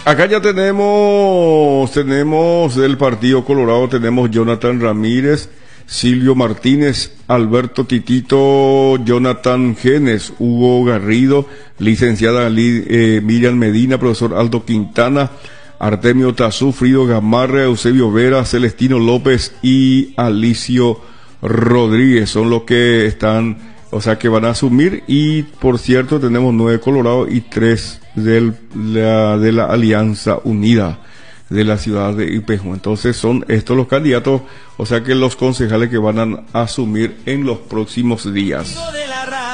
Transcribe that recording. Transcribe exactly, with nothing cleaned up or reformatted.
Acá ya tenemos, tenemos del Partido Colorado, tenemos Jonathan Ramírez, Silvio Martínez, Alberto Titito, Jonathan Genes, Hugo Garrido, licenciada eh, Miriam Medina, profesor Aldo Quintana, Artemio Tazú, Frido Gamarra, Eusebio Vera, Celestino López y Alicio Rodríguez son los que están, o sea, que van a asumir. Y por cierto, tenemos nueve Colorado y tres del, la, de la Alianza Unida de la ciudad de Ipejú. Entonces son estos los candidatos, o sea que los concejales que van a asumir en los próximos días.